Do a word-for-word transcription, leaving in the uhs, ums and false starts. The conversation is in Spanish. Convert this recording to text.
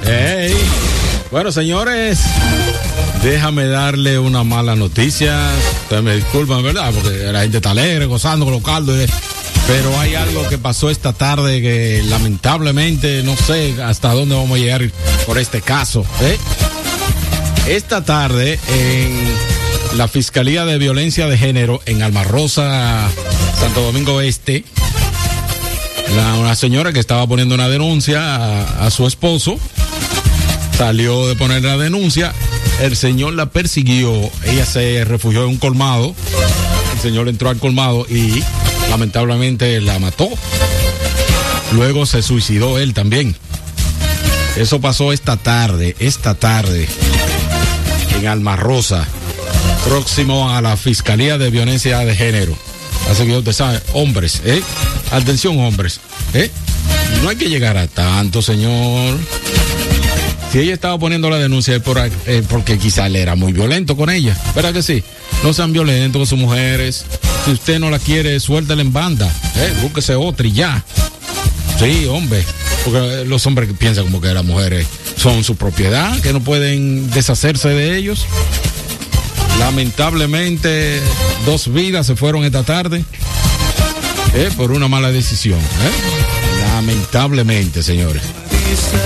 Hey. Bueno, señores, déjame darle una mala noticia. Ustedes me disculpan, ¿verdad? Porque la gente está alegre, gozando con los caldos. ¿eh? Pero hay algo que pasó esta tarde que lamentablemente no sé hasta dónde vamos a llegar por este caso. ¿eh? Esta tarde en la Fiscalía de Violencia de Género en Almarrosa, Santo Domingo Este, la, una señora que estaba poniendo una denuncia a, a su esposo salió de poner la denuncia, el señor la persiguió, ella se refugió en un colmado, el señor entró al colmado y lamentablemente la mató. Luego se suicidó él también. Eso pasó esta tarde, esta tarde, en Almarrosa, próximo a la Fiscalía de Violencia de Género. Así que usted sabe, hombres, ¿eh? Atención, hombres, ¿eh? No hay que llegar a tanto, señor. Si ella estaba poniendo la denuncia es por, eh, porque quizá él era muy violento con ella, ¿verdad que sí? No sean violentos con sus mujeres. Si usted no la quiere, suéltela en banda, ¿eh? Búsquese otra y ya. Sí, hombre, porque los hombres piensan como que las mujeres son su propiedad, que no pueden deshacerse de ellos. Lamentablemente, dos vidas se fueron esta tarde eh, por una mala decisión. ¿eh? Lamentablemente, señores.